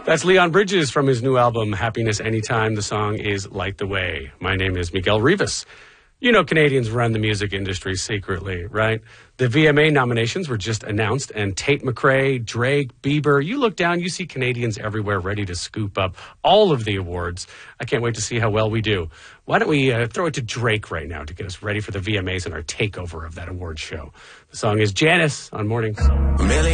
That's Leon Bridges from his new album, Happiness Anytime. The song is Light the Way. My name is Miguel Rivas. You know Canadians run the music industry secretly, right? The VMA nominations were just announced, and Tate McRae, Drake, Bieber, you look down, you see Canadians everywhere ready to scoop up all of the awards. I can't wait to see how well we do. Why don't we throw it to Drake right now to get us ready for the VMAs and our takeover of that award show. The song is Janice on Mornings.